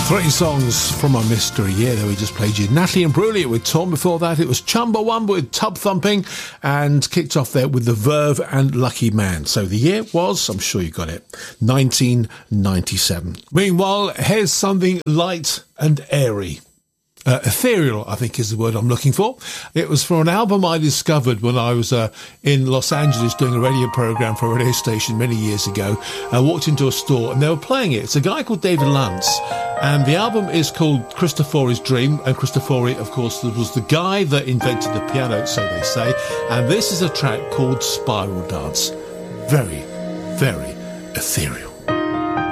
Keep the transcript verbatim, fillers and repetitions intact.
Three songs from our mystery. Yeah, there we just played you Natalie Imbruglia with Torn. Before that, it was Chumbawamba with Tub Thumping, and kicked off there with The Verve and Lucky Man. So the year was, I'm sure you got it, nineteen ninety-seven. Meanwhile, here's something light and airy. Uh, ethereal, I think, is the word I'm looking for. It was for an album I discovered when I was uh, in Los Angeles doing a radio program for a radio station many years ago. I walked into a store and they were playing it. It's a guy called David Lantz, and the album is called Cristofori's Dream. And Cristofori, of course, was the guy that invented the piano, so they say. And this is a track called Spiral Dance. Very, very ethereal.